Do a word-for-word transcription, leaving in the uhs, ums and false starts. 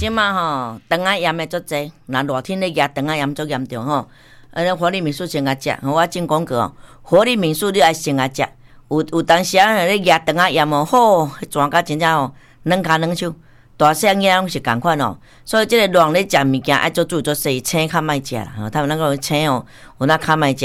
即马吼，肠仔炎的足济，若热天咧压肠仔炎足严重吼。呃，活力民宿先甲食，我进广告哦。活力民宿你爱先甲食，有有当时啊咧压肠仔炎哦，吼，转甲真正哦，软骹软手，大细囝拢是共款哦。所以即个热咧食物件爱做注意做细，青较莫食啦，吼，他们那个青哦，有那较莫食。